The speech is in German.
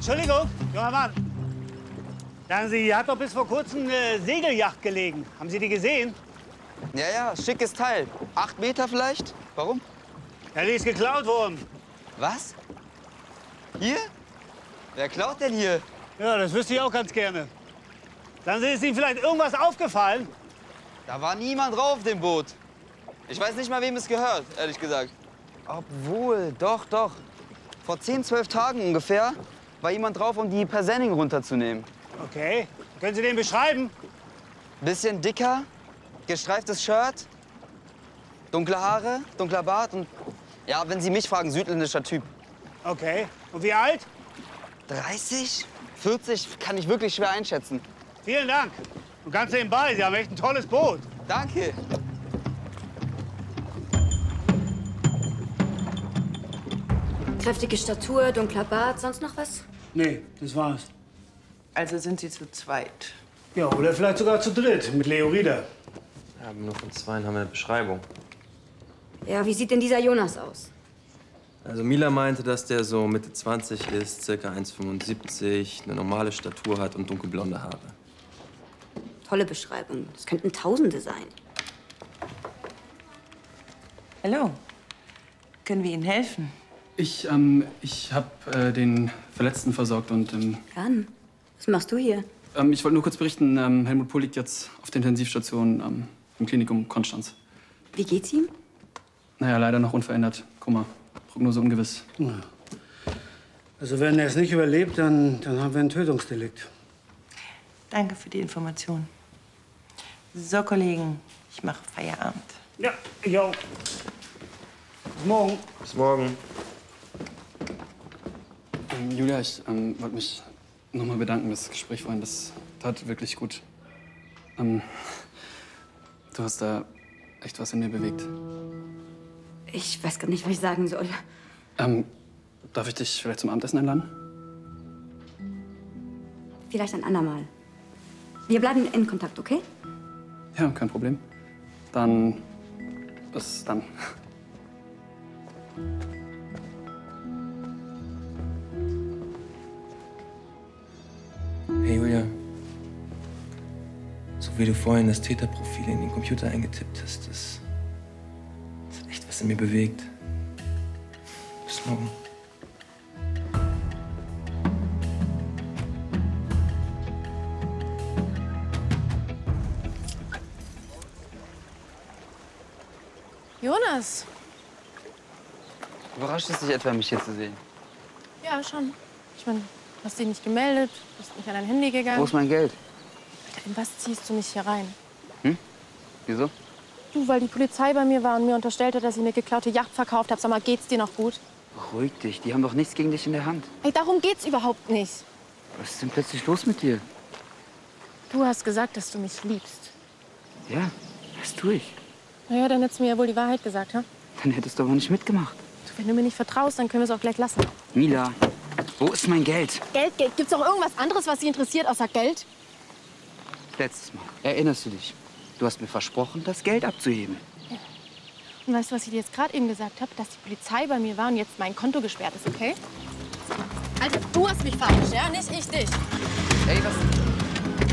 Entschuldigung, junger Mann. Sagen Sie, hier hat doch bis vor kurzem eine Segelyacht gelegen. Haben Sie die gesehen? Ja, ja, schickes Teil. 8 Meter vielleicht? Warum? Ja, die ist geklaut worden. Was? Hier? Wer klaut denn hier? Ja, das wüsste ich auch ganz gerne. Sagen Sie, ist Ihnen vielleicht irgendwas aufgefallen? Da war niemand drauf auf dem Boot. Ich weiß nicht mal, wem es gehört, ehrlich gesagt. Obwohl, doch, doch. Vor 10, 12 Tagen ungefähr war jemand drauf, um die Persenning runterzunehmen. Okay. Können Sie den beschreiben? Bisschen dicker, gestreiftes Shirt, dunkle Haare, dunkler Bart und, ja, wenn Sie mich fragen, südländischer Typ. Okay. Und wie alt? 30, 40 kann ich wirklich schwer einschätzen. Vielen Dank. Und ganz nebenbei, Sie haben echt ein tolles Boot. Danke. Kräftige Statur, dunkler Bart, sonst noch was? Nee, das war's. Also sind Sie zu zweit? Ja, oder vielleicht sogar zu dritt, mit Leo Rieder. Ja, aber nur von zweien haben wir eine Beschreibung. Ja, wie sieht denn dieser Jonas aus? Also Mila meinte, dass der so Mitte 20 ist, circa 1,75, eine normale Statur hat und dunkelblonde Haare. Tolle Beschreibung. Das könnten Tausende sein. Hallo. Können wir Ihnen helfen? Ich habe den Verletzten versorgt und Jan, was machst du hier? ich wollte nur kurz berichten, Helmut Pohl liegt jetzt auf der Intensivstation im Klinikum Konstanz. Wie geht's ihm? Naja, leider noch unverändert. Koma. Prognose ungewiss. Ja. Also wenn er es nicht überlebt, dann haben wir ein Tötungsdelikt. Danke für die Information. So, Kollegen, ich mache Feierabend. Ja, ich auch. Bis morgen. Bis morgen. Julia, ich wollte mich noch mal bedanken. Das Gespräch vorhin, das tat wirklich gut. Du hast da echt was in mir bewegt. Ich weiß gar nicht, was ich sagen soll. Darf ich dich vielleicht zum Abendessen einladen? Vielleicht ein andermal. Wir bleiben in Kontakt, okay? Ja, kein Problem. Dann bis dann. Hey Julia, so wie du vorhin das Täterprofil in den Computer eingetippt hast, das hat echt was in mir bewegt. Bis morgen. Jonas. Überrascht es dich etwa, mich hier zu sehen? Ja, schon. Ich meine, hast dich nicht gemeldet, bist nicht an dein Handy gegangen. Wo ist mein Geld? In was ziehst du mich hier rein? Wieso? Du, weil die Polizei bei mir war und mir unterstellt hat, dass ich eine geklaute Yacht verkauft habe. Sag mal, geht's dir noch gut? Beruhig dich, die haben doch nichts gegen dich in der Hand. Ey, darum geht's überhaupt nicht. Was ist denn plötzlich los mit dir? Du hast gesagt, dass du mich liebst. Ja, das tue ich. Naja, dann hättest du mir ja wohl die Wahrheit gesagt, ha? Dann hättest du aber nicht mitgemacht. Du, wenn du mir nicht vertraust, dann können wir es auch gleich lassen. Mila, wo ist mein Geld? Geld, Geld. Gibt's auch irgendwas anderes, was Sie interessiert, außer Geld? Letztes Mal. Erinnerst du dich? Du hast mir versprochen, das Geld abzuheben. Ja. Und weißt du, was ich dir jetzt gerade eben gesagt habe? Dass die Polizei bei mir war und jetzt mein Konto gesperrt ist, okay? Also, du hast mich verarscht, ja? Nicht ich dich. Ey, was